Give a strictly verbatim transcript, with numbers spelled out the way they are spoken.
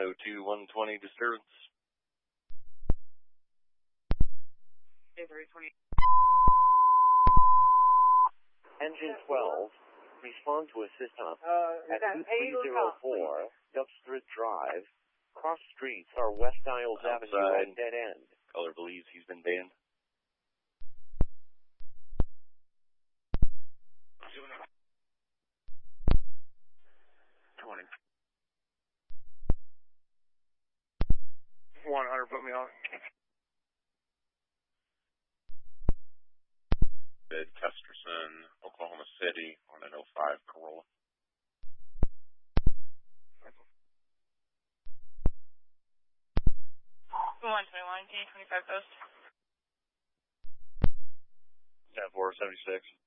oh two one twenty disturbance. Engine twelve, respond to assist on Uh, at two three zero four Dubstrid Drive. Cross streets are West Isles Outside. Avenue and dead end. Caller believes he's been banned. twenty. one hundred, put me on. Bed Kesterson, Oklahoma City, on an oh five Corolla. one twenty-one, K twenty-five post. ten four seventy-six.